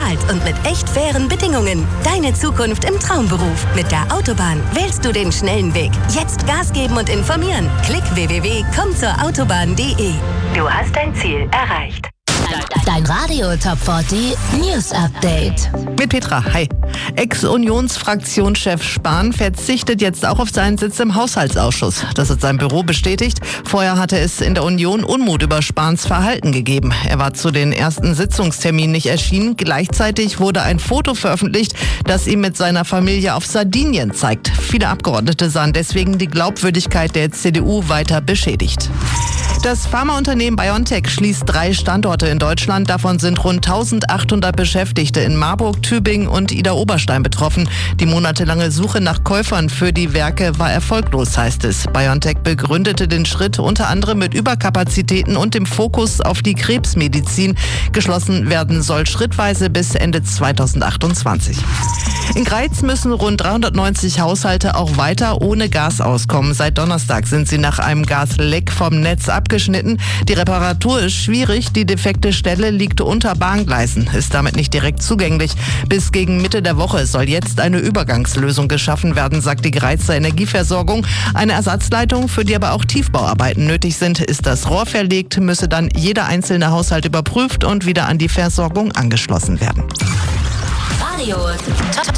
bezahlt und mit echt fairen Bedingungen. Deine Zukunft im Traumberuf. Mit der Autobahn wählst du den schnellen Weg. Jetzt Gas geben und informieren. Klick www.kommzurautobahn.de. Du hast dein Ziel erreicht. Dein Radio Top 40 News Update. Mit Petra, hi. Ex-Unionsfraktionschef Spahn verzichtet jetzt auch auf seinen Sitz im Haushaltsausschuss. Das hat sein Büro bestätigt. Vorher hatte es in der Union Unmut über Spahns Verhalten gegeben. Er war zu den ersten Sitzungsterminen nicht erschienen. Gleichzeitig wurde ein Foto veröffentlicht, das ihn mit seiner Familie auf Sardinien zeigt. Viele Abgeordnete sahen deswegen die Glaubwürdigkeit der CDU weiter beschädigt. Das Pharmaunternehmen BioNTech schließt 3 Standorte in Deutschland. Davon sind rund 1800 Beschäftigte in Marburg, Tübingen und Idar-Oberstein betroffen. Die monatelange Suche nach Käufern für die Werke war erfolglos, heißt es. BioNTech begründete den Schritt unter anderem mit Überkapazitäten und dem Fokus auf die Krebsmedizin. Geschlossen werden soll schrittweise bis Ende 2028. In Greiz müssen rund 390 Haushalte auch weiter ohne Gas auskommen. Seit Donnerstag sind sie nach einem Gasleck vom Netz abgeschnitten. Die Reparatur ist schwierig. Die defekte Stelle liegt unter Bahngleisen, ist damit nicht direkt zugänglich. Bis gegen Mitte der Woche soll jetzt eine Übergangslösung geschaffen werden, sagt die Greizer Energieversorgung. Eine Ersatzleitung, für die aber auch Tiefbauarbeiten nötig sind, ist das Rohr verlegt, müsse dann jeder einzelne Haushalt überprüft und wieder an die Versorgung angeschlossen werden. Radio